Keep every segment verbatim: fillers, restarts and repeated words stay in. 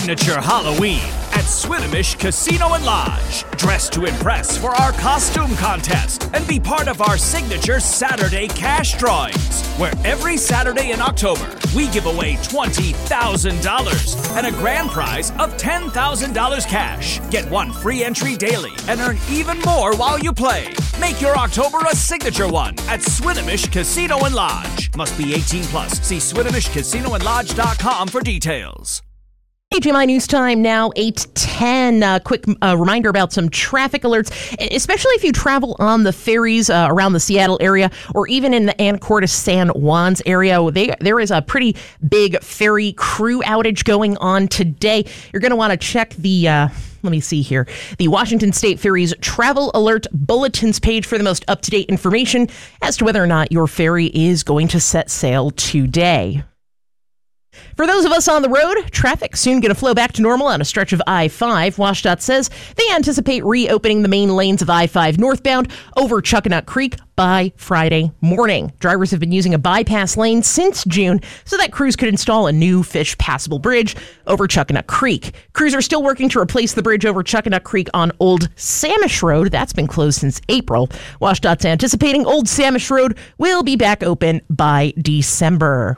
Signature Halloween at Swinomish Casino and Lodge. Dress to impress for our costume contest and be part of our signature Saturday cash drawings, where every Saturday in October we give away twenty thousand dollars and a grand prize of ten thousand dollars cash. Get one free entry daily and earn even more while you play. Make your October a signature one at Swinomish Casino and Lodge. Must be eighteen plus. See Swinomish Casino and Lodge dot com for details. K G M I News Time now, eight ten. Uh, quick uh, reminder about some traffic alerts, especially if you travel on the ferries uh, around the Seattle area or even in the Anacortes San Juans area. They, there is a pretty big ferry crew outage going on today. You're going to want to check the... Uh, Let me see here. The Washington State Ferries Travel Alert Bulletins page for the most up-to-date information as to whether or not your ferry is going to set sail today. For those of us on the road, traffic soon going to flow back to normal on a stretch of I five. WashDOT says they anticipate reopening the main lanes of I five northbound over Chuckanut Creek by Friday morning. Drivers have been using a bypass lane since June so that crews could install a new fish passable bridge over Chuckanut Creek. Crews are still working to replace the bridge over Chuckanut Creek on Old Samish Road. That's been closed since April. WashDOT's anticipating Old Samish Road will be back open by December.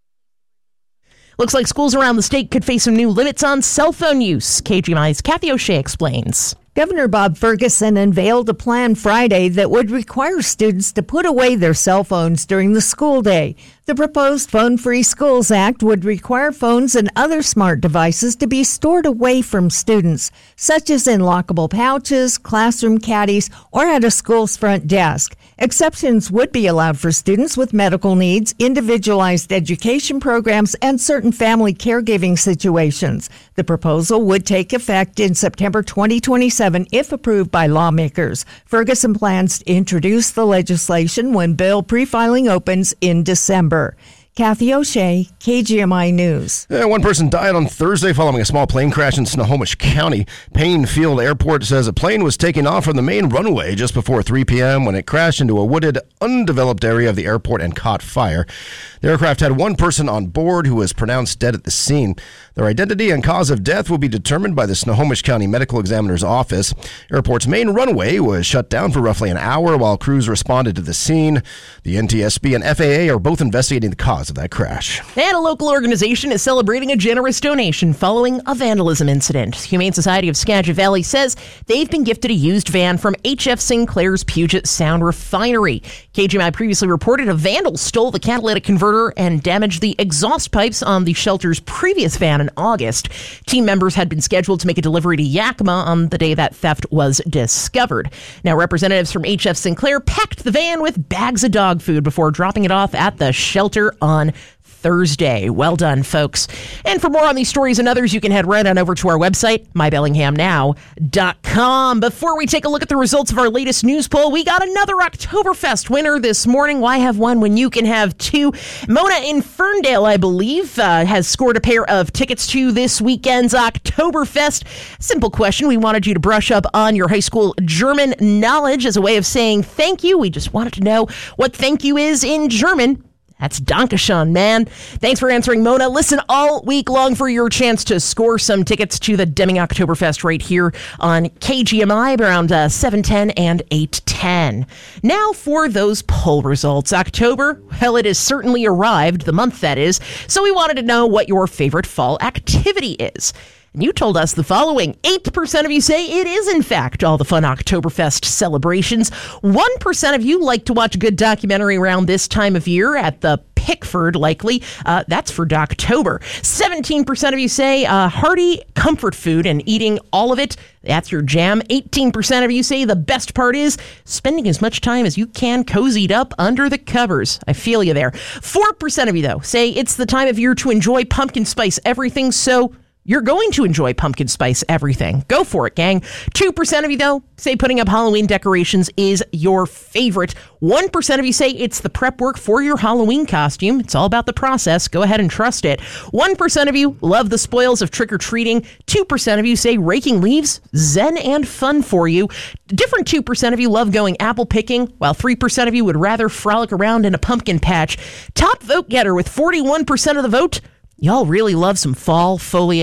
Looks like schools around the state could face some new limits on cell phone use. K G M I's Kathy O'Shea explains. Governor Bob Ferguson unveiled a plan Friday that would require students to put away their cell phones during the school day. The proposed Phone Free Schools Act would require phones and other smart devices to be stored away from students, such as in lockable pouches, classroom caddies, or at a school's front desk. Exceptions would be allowed for students with medical needs, individualized education programs, and certain family caregiving situations. The proposal would take effect in September twenty twenty-seven if approved by lawmakers. Ferguson plans to introduce the legislation when bill pre-filing opens in December. Kathy O'Shea, K G M I News. Yeah, one person died on Thursday following a small plane crash in Snohomish County. Payne Field Airport says a plane was taking off from the main runway just before three p.m. when it crashed into a wooded, undeveloped area of the airport and caught fire. The aircraft had one person on board who was pronounced dead at the scene. Their identity and cause of death will be determined by the Snohomish County Medical Examiner's Office. Airport's main runway was shut down for roughly an hour while crews responded to the scene. The N T S B and F A A are both investigating the cause of that crash. And a local organization is celebrating a generous donation following a vandalism incident. Humane Society of Skagit Valley says they've been gifted a used van from H F Sinclair's Puget Sound Refinery. K G M I previously reported a vandal stole the catalytic converter and damaged the exhaust pipes on the shelter's previous van in August. Team members had been scheduled to make a delivery to Yakima on the day that theft was discovered. Now, representatives from H F Sinclair packed the van with bags of dog food before dropping it off at the shelter on Thursday. Well done, folks. And for more on these stories and others, you can head right on over to our website, my bellingham now dot com. Before we take a look at the results of our latest news poll, we got another Oktoberfest winner this morning. Why have one when you can have two? Mona in Ferndale, I believe, uh, has scored a pair of tickets to this weekend's Oktoberfest. Simple question. We wanted you to brush up on your high school German knowledge as a way of saying thank you. We just wanted to know what thank you is in German. That's Dankeschön, man. Thanks for answering, Mona. Listen all week long for your chance to score some tickets to the Deming Oktoberfest right here on K G M I around uh, seven ten and eight ten. Now for those poll results. October, well, it has certainly arrived, the month that is, so we wanted to know what your favorite fall activity is. And you told us the following. eight percent of you say it is, in fact, all the fun Oktoberfest celebrations. one percent of you like to watch a good documentary around this time of year at the Pickford, likely. Uh, that's for Doctober. seventeen percent of you say uh, hearty comfort food and eating all of it. That's your jam. eighteen percent of you say the best part is spending as much time as you can cozied up under the covers. I feel you there. four percent of you, though, say it's the time of year to enjoy pumpkin spice everything, so you're going to enjoy pumpkin spice everything. Go for it, gang. two percent of you, though, say putting up Halloween decorations is your favorite. one percent of you say it's the prep work for your Halloween costume. It's all about the process. Go ahead and trust it. one percent of you love the spoils of trick-or-treating. two percent of you say raking leaves, zen and fun for you. Different two percent of you love going apple picking, while three percent of you would rather frolic around in a pumpkin patch. Top vote getter with forty-one percent of the vote. Y'all really love some fall foliage.